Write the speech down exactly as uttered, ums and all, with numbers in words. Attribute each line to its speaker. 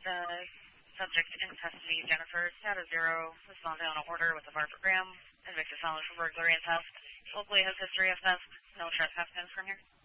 Speaker 1: The subject in custody, Jennifer, status zero, responded on an order with a bar per gram, convicted felon for burglary and theft. Locally has history of theft. No trespass pins from here.